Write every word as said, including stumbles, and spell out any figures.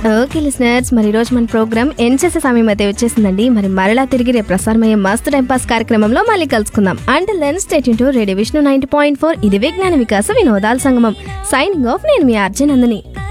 Okay listeners, మరి రోజు మన ప్రోగ్రామ్ ఎండ్ చేసే సమయం అయితే వచ్చేసిందండి. మరి మరలా తిరిగి రేపు ప్రసారమయ్యే మస్తు టైం పాస్ కార్యక్రమంలో మళ్ళీ కలుసుకుందాం. Until then stay tune to radio Vishnu ninety point four. ఇది విజ్ఞాన వికాస వినోదాల సంగమం. సైనింగ్ ఆఫ్, నేను మీ ఆర్జే నందిని.